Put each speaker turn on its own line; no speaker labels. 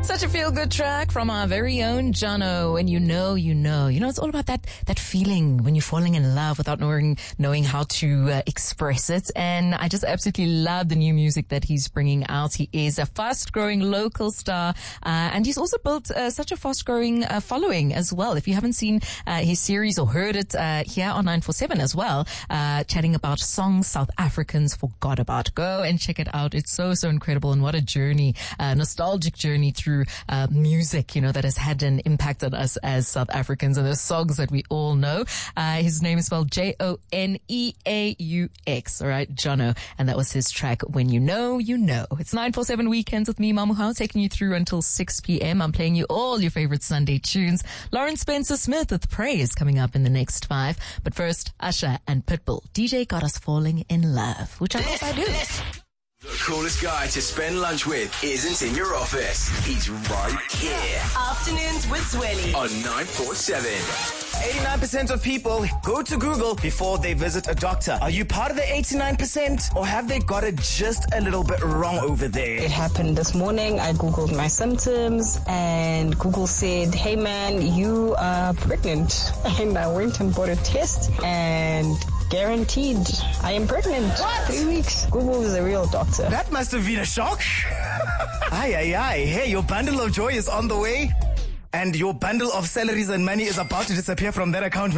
Such a feel-good track from our very own Jono. And you know, it's all about that feeling when you're falling in love without knowing how to express it. And I just absolutely love the new music that he's bringing out. He is a fast-growing local star, and he's also built such a fast-growing following as well. If you haven't seen his series or heard it here on 947 as well, chatting about songs South Africans forgot about, go and check it out. It's so incredible, and what a journey, nostalgic journey through music, that has had an impact on us as South Africans, and the songs that we all know. His name is spelled Joneaux, all right, Jono, and that was his track, When You Know, You Know. It's 947 Weekends with me, Mamuhao, taking you through until 6 p.m. I'm playing you all your favorite Sunday tunes. Lauren Spencer Smith with Praise coming up in the next 5. But first, Usher and Pitbull. DJ got us falling in love, which I hope I do.
The coolest guy to spend lunch with isn't in your office. He's right here.
Afternoons with Zweli
On 947.
89% of people go to Google before they visit a doctor. Are you part of the 89%, or have they got it just a little bit wrong over there?
It happened this morning. I Googled my symptoms and Google said, hey man, you are pregnant. And I went and bought a test and guaranteed I am pregnant.
What?
3 weeks. Google is a real doctor.
That must have been a shock. Aye. Hey, your bundle of joy is on the way, and your bundle of salaries and money is about to disappear from that account.